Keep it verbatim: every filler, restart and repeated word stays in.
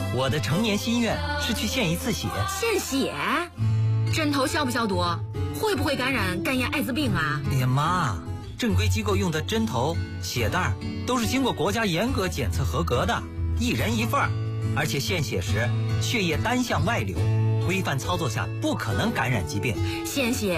我的成年心愿是去献一次血。 献血？针头消不消毒？会不会感染肝炎、艾滋病啊？ 哎呀妈，正规机构用的针头、血袋都是经过国家严格检测合格的，一人一份儿。而且献血时血液单向外流，规范操作下不可能感染疾病。 献血